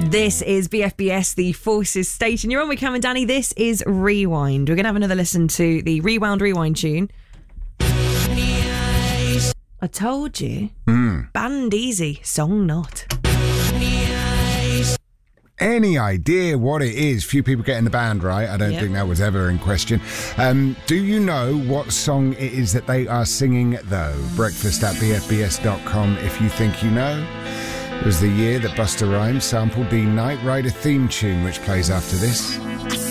This is BFBS, the Forces station. You're on with Cam and Danny. This is Rewind. We're going to have another listen to the Rewind tune. I told you. Band Easy, song not. Any idea what it is? Few people getting the band right. I don't think that was ever in question. Do you know what song it is that they are singing, though? breakfast@bfbs.com if you think you know. It was the year that Busta Rhymes sampled the Knight Rider theme tune, which plays after this.